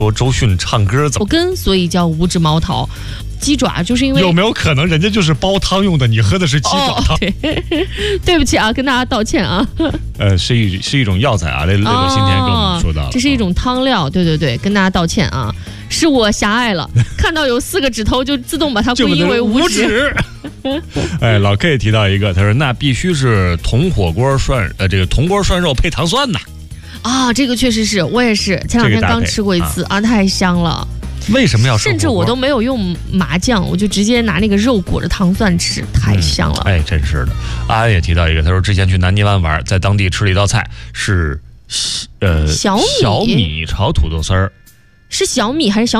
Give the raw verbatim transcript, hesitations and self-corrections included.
说周迅唱歌怎么根，所以叫五指毛桃。鸡爪就是因为有没有可能人家就是煲汤用的，你喝的是鸡爪汤？ 哦、对, 对不起啊，跟大家道歉啊。 呃，是一是一种药材啊，那那个新田跟我们说到了、哦， 这是一种汤料，对对对，跟大家道歉啊，是我狭隘了，看到有四个指头就自动把它归因为五指。 哎，老 K 提到一个，他说那必须是铜火锅涮呃这个铜锅涮肉配糖蒜呐。 啊，这个确实是我也是前两天刚吃过一次、这个、啊，太香了。 为什么要甚至我都没有用麻酱，我就直接拿那个肉裹着糖蒜吃，太香了。 嗯、哎，真是的。阿安也提到一个，他说之前去南泥湾玩，在当地吃了一道菜是呃小米小米炒土豆丝儿， 是小米还是小？